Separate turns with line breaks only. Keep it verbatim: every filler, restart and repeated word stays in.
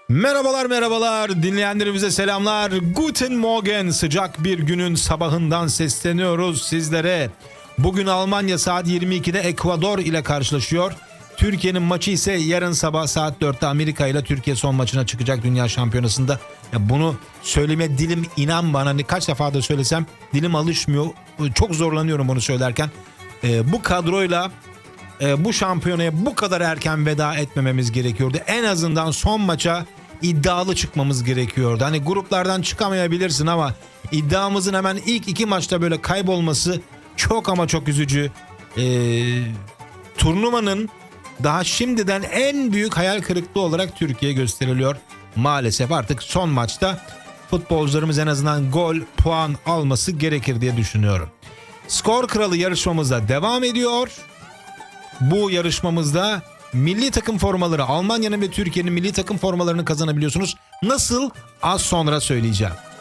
Merhabalar merhabalar dinleyenlerimize selamlar. Guten Morgen, sıcak bir günün sabahından sesleniyoruz sizlere. Bugün Almanya saat yirmi ikide Ekvador ile karşılaşıyor. Türkiye'nin maçı ise yarın sabah saat dörtte Amerika ile Türkiye son maçına çıkacak Dünya Şampiyonası'nda. Ya bunu söyleme dilim, inan bana, hani kaç defa da söylesem dilim alışmıyor. Çok zorlanıyorum bunu söylerken. Ee, bu kadroyla e, bu şampiyonaya bu kadar erken veda etmememiz gerekiyordu. En azından son maça iddialı çıkmamız gerekiyordu. Hani gruplardan çıkamayabilirsin ama iddiamızın hemen ilk iki maçta böyle kaybolması çok ama çok üzücü. Ee, turnuvanın daha şimdiden en büyük hayal kırıklığı olarak Türkiye gösteriliyor. Maalesef artık son maçta futbolcularımız en azından gol, puan alması gerekir diye düşünüyorum. Skor Kralı yarışmamıza devam ediyor. Bu yarışmamızda milli takım formaları, Almanya'nın ve Türkiye'nin milli takım formalarını kazanabiliyorsunuz. Nasıl? Az sonra söyleyeceğim.